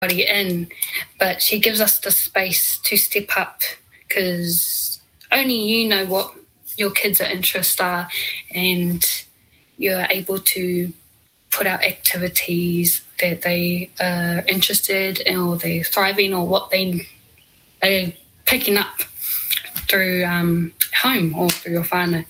everybody in, but she gives us the space to step up because only you know what your kids' interests are, and you're able to put out activities that they are interested in or they're thriving or what they're picking up through home or through your whānau.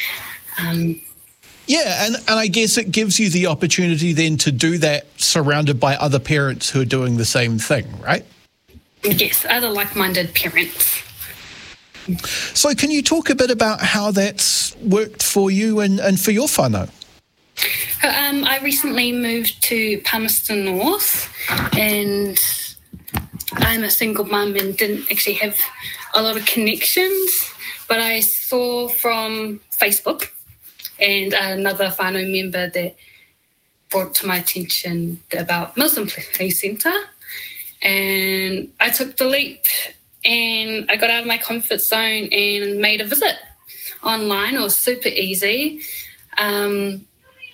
Yeah, and I guess it gives you the opportunity then to do that surrounded by other parents who are doing the same thing, right? Yes, other like-minded parents. So can you talk a bit about how that's worked for you and for your whānau? I recently moved to Palmerston North, and I'm a single mum and didn't actually have a lot of connections, but I saw from Facebook and another whānau member that brought to my attention about Muslim Play Centre, and I took the leap and I got out of my comfort zone and made a visit online. It was super easy. And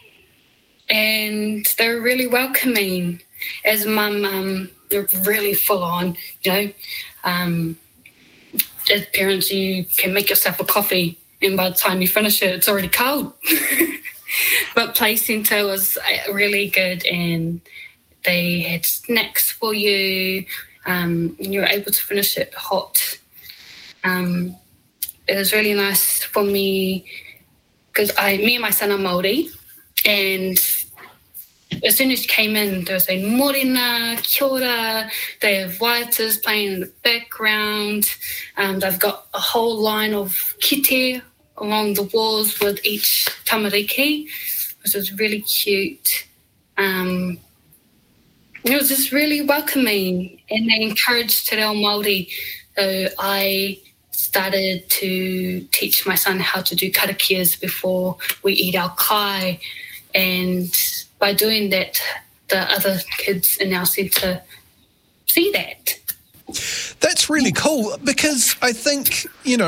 they were really welcoming. As mum, you're really full on, as parents, you can make yourself a coffee and by the time you finish it, it's already cold. But Play Centre was really good, and they had snacks for you. And you were able to finish it hot. It was really nice for me because me and my son are Māori, and as soon as you came in, there was a morena, kia ora, they have waitas playing in the background. They've got a whole line of kite along the walls with each tamariki, which was really cute. It was just really welcoming, and they encouraged te reo Māori. So I started to teach my son how to do karakias before we eat our kai, and by doing that, the other kids in our centre see that. That's really cool, because I think,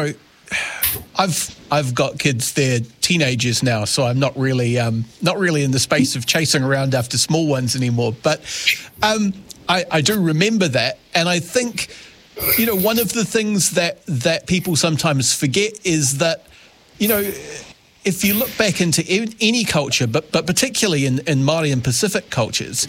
I've got kids, they're teenagers now, so I'm not really in the space of chasing around after small ones anymore. But I do remember that, and I think, one of the things that people sometimes forget is that, if you look back into any culture, but particularly in Māori and Pacific cultures,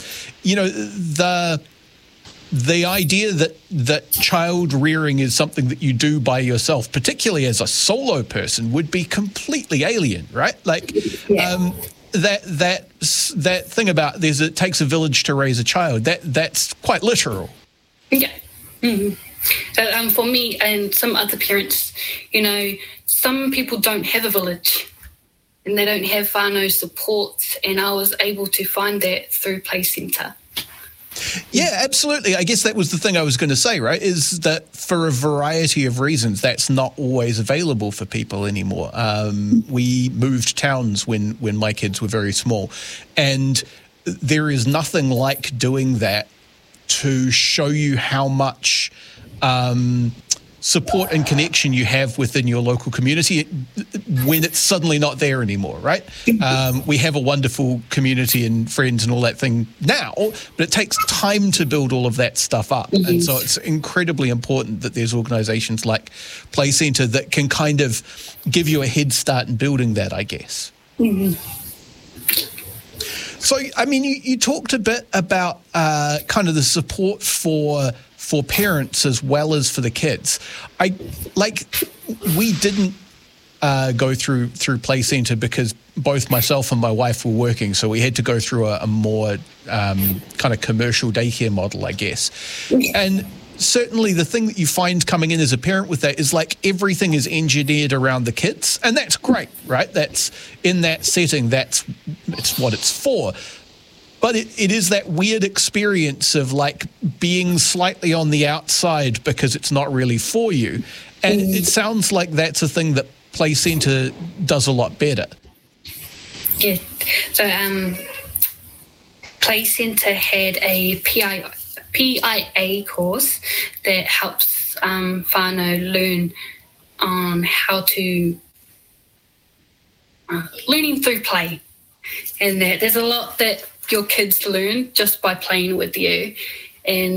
the idea that child rearing is something that you do by yourself, particularly as a solo person, would be completely alien, right? Like, that thing about it takes a village to raise a child. That's quite literal. Yeah. Mm-hmm. So, for me and some other parents, some people don't have a village and they don't have whānau support, and I was able to find that through Play Centre. Yeah, absolutely. I guess that was the thing I was going to say, right, is that for a variety of reasons, that's not always available for people anymore. We moved towns when my kids were very small, and there is nothing like doing that to show you how much support and connection you have within your local community when it's suddenly not there anymore, right? We have a wonderful community and friends and all that thing now, but it takes time to build all of that stuff up. Mm-hmm. And so it's incredibly important that there's organisations like Play Centre that can kind of give you a head start in building that, I guess. Mm-hmm. So, I mean, you talked a bit about kind of the support for parents as well as for the kids. We didn't go through Play Centre because both myself and my wife were working, so we had to go through a more kind of commercial daycare model, I guess. And certainly the thing that you find coming in as a parent with that is like everything is engineered around the kids, and that's great, right? That's in that setting, it's what it's for. But it is that weird experience of like being slightly on the outside because it's not really for you. And it sounds like that's a thing that Play Centre does a lot better. Yeah. So Play Centre had a PIA course that helps whānau learn on how to learning through play. And that there's a lot that your kids learn just by playing with you. And